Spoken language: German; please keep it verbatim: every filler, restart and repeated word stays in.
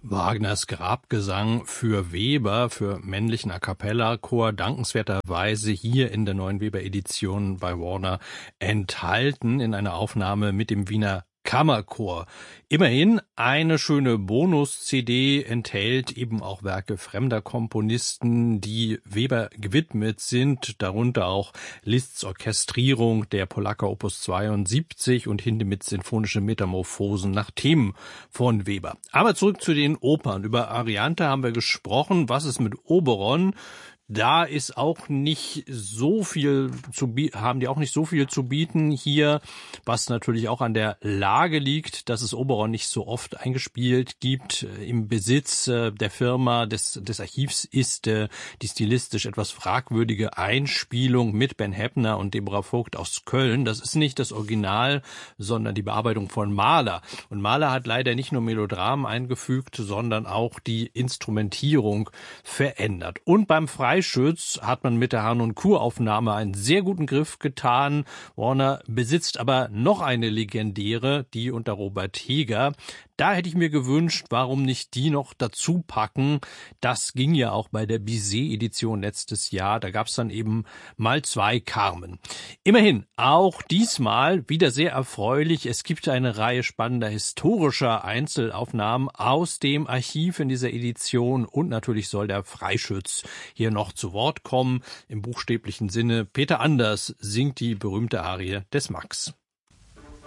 Wagners Grabgesang für Weber, für männlichen A Cappella-Chor, dankenswerterweise hier in der neuen Weber-Edition bei Warner enthalten, in einer Aufnahme mit dem Wiener Kammerchor. Immerhin eine schöne Bonus-C D enthält eben auch Werke fremder Komponisten, die Weber gewidmet sind, darunter auch Liszt's Orchestrierung der Polacca Opus zweiundsiebzig und Hindemiths Sinfonische Metamorphosen nach Themen von Weber. Aber zurück zu den Opern. Über Ariante haben wir gesprochen. Was ist mit Oberon? Da ist auch nicht so viel zu bieten, haben die auch nicht so viel zu bieten hier, was natürlich auch an der Lage liegt, dass es Oberon nicht so oft eingespielt gibt. Im Besitz der Firma, des, des Archivs ist die stilistisch etwas fragwürdige Einspielung mit Ben Heppner und Deborah Vogt aus Köln. Das ist nicht das Original, sondern die Bearbeitung von Mahler. Und Mahler hat leider nicht nur Melodramen eingefügt, sondern auch die Instrumentierung verändert. Und beim Freischütz hat man mit der Harnoncourt-Aufnahme einen sehr guten Griff getan. Warner besitzt aber noch eine legendäre, die unter Robert Heger. Da hätte ich mir gewünscht, warum nicht die noch dazu packen. Das ging ja auch bei der Bizet-Edition letztes Jahr. Da gab es dann eben mal zwei Carmen. Immerhin, auch diesmal wieder sehr erfreulich. Es gibt eine Reihe spannender historischer Einzelaufnahmen aus dem Archiv in dieser Edition. Und natürlich soll der Freischütz hier noch zu Wort kommen. Im buchstäblichen Sinne, Peter Anders singt die berühmte Arie des Max.